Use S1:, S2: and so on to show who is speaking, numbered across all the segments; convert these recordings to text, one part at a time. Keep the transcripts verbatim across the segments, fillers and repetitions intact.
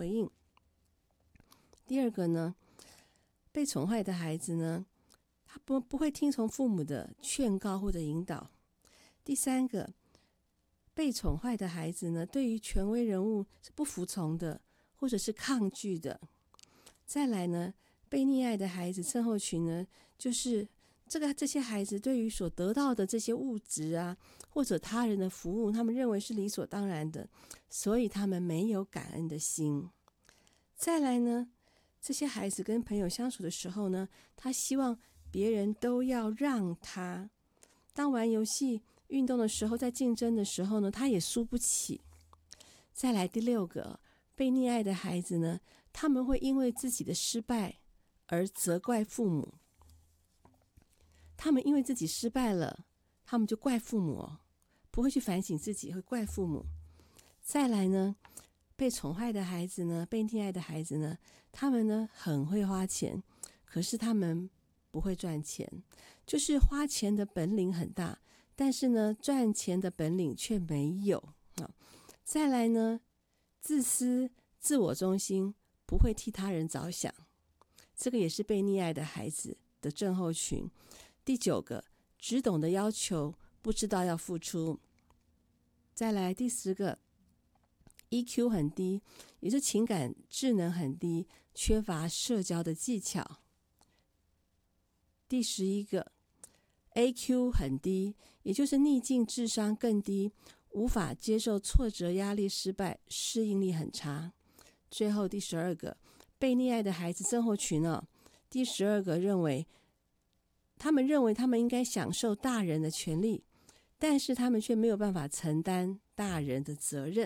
S1: 回应。第二个呢，被宠坏的孩子呢，他不不会听从父母的劝告或者引导。第三个，被宠坏的孩子呢，对于权威人物是不服从的，或者是抗拒的。再来呢，被溺爱的孩子症候群呢，就是这个这些孩子对于所得到的这些物质啊，或者他人的服务，他们认为是理所当然的，所以他们没有感恩的心。再来呢，这些孩子跟朋友相处的时候呢，他希望别人都要让他。当玩游戏、运动的时候，在竞争的时候呢，他也输不起。再来第六个，被溺爱的孩子呢，他们会因为自己的失败而责怪父母。他们因为自己失败了，他们就怪父母，不会去反省自己，会怪父母。再来呢，被宠坏的孩子呢，被溺爱的孩子呢，他们呢很会花钱，可是他们不会赚钱，就是花钱的本领很大，但是呢赚钱的本领却没有。再来呢，自私、自我中心，不会替他人着想，这个也是被溺爱的孩子的症候群。第九个，只懂得要求，不知道要付出。再来第十个， E Q 很低，也是情感智能很低，缺乏社交的技巧。第十一个， A Q 很低，也就是逆境智商更低，无法接受挫折、压力、失败，适应力很差。最后第十二个，被溺爱的孩子症候群哦，第十二个认为，他们认为他们应该享受大人的权利，但是他们却没有办法承担大人的责任。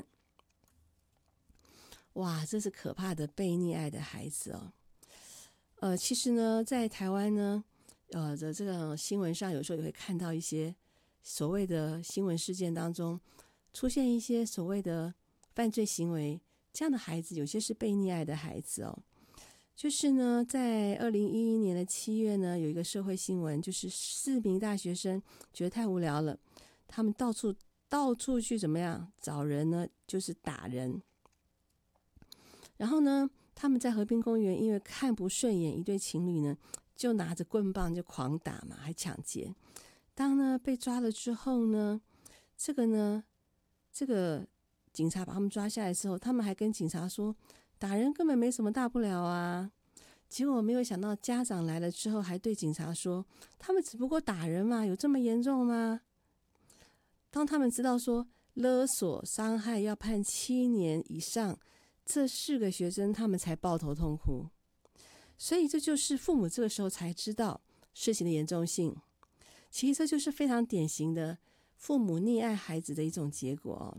S1: 哇，这是可怕的被溺爱的孩子哦。呃，其实呢，在台湾呢，呃的这个新闻上，有时候也会看到一些所谓的新闻事件当中，出现一些所谓的犯罪行为，这样的孩子有些是被溺爱的孩子哦。就是呢，在二零一一年的七月呢，有一个社会新闻，就是四名大学生觉得太无聊了，他们到处到处去怎么样找人呢，就是打人。然后呢，他们在河滨公园因为看不顺眼一对情侣呢，就拿着棍棒就狂打嘛，还抢劫。当呢被抓了之后呢，这个呢，这个警察把他们抓下来之后，他们还跟警察说，打人根本没什么大不了啊。结果没有想到家长来了之后，还对警察说，他们只不过打人嘛，有这么严重吗？当他们知道说勒索伤害要判七年以上，这四个学生他们才抱头痛哭。所以这就是父母这个时候才知道事情的严重性。其实这就是非常典型的父母溺爱孩子的一种结果哦。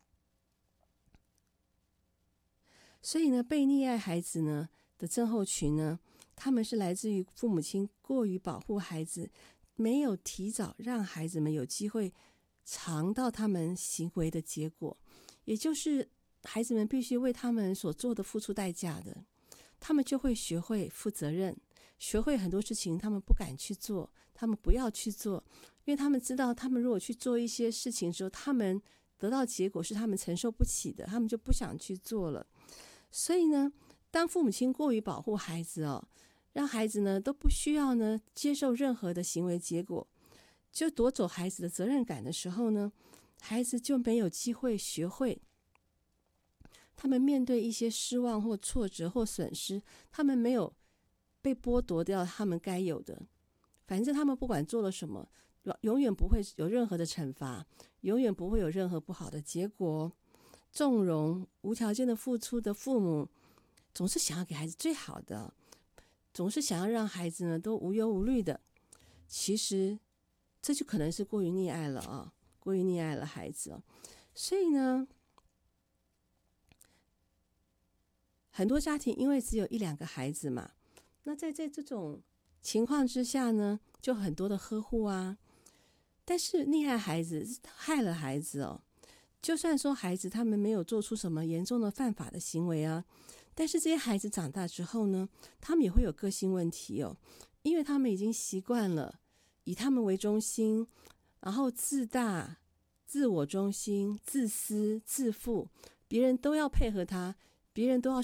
S1: 所以呢，被溺爱孩子呢的症候群呢，他们是来自于父母亲过于保护孩子，没有提早让孩子们有机会尝到他们行为的结果，也就是孩子们必须为他们所做的付出代价的。他们就会学会负责任，学会很多事情他们不敢去做，他们不要去做，因为他们知道他们如果去做一些事情之后，他们得到结果是他们承受不起的，他们就不想去做了。所以呢，当父母亲过于保护孩子哦，让孩子呢都不需要呢接受任何的行为结果，就夺走孩子的责任感的时候呢，孩子就没有机会学会。他们面对一些失望或挫折或损失，他们没有被剥夺掉他们该有的，反正他们不管做了什么，永远不会有任何的惩罚，永远不会有任何不好的结果。纵容无条件的付出的父母，总是想要给孩子最好的，总是想要让孩子呢都无忧无虑的。其实这就可能是过于溺爱了啊，过于溺爱了孩子哦。所以呢，很多家庭因为只有一两个孩子嘛，那在在这种情况之下呢，就很多的呵护啊。但是溺爱孩子害了孩子哦。就算说孩子他们没有做出什么严重的犯法的行为啊，但是这些孩子长大之后呢，他们也会有个性问题哦，因为他们已经习惯了以他们为中心，然后自大、自我中心、自私、自负，别人都要配合他，别人都要